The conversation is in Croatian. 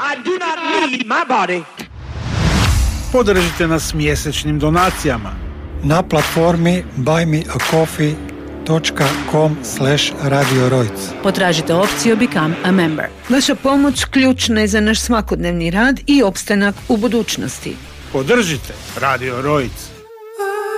I do not need my body. Podržite nas mjesečnim donacijama na platformi buymeacoffee.com/Radio Rojc. Potražite opciju Become a Member. Vaša pomoć ključna je za naš svakodnevni rad i opstanak u budućnosti. Podržite Radio Rojc.